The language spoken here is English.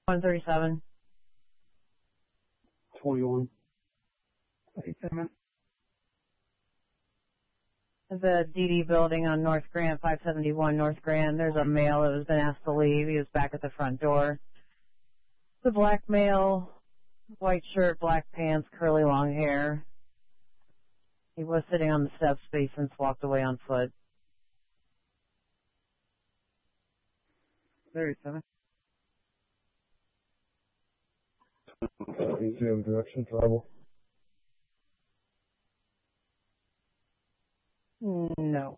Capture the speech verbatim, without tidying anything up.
one thirty-seven. twenty-one. eighty-seven. The D D building on North Grand, five seventy-one North Grand. There's a male that has been asked to leave. He was back at the front door. The black male, white shirt, black pants, curly long hair. He was sitting on the steps, but he since walked away on foot. thirty-seven. He's in direction travel. No.